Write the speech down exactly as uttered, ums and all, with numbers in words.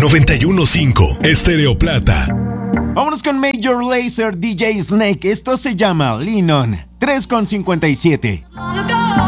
noventa y uno punto cinco Estéreo Plata. Vámonos con Major Lazer, D J Snake. Esto se llama Lean On. tres con cincuenta y siete. Long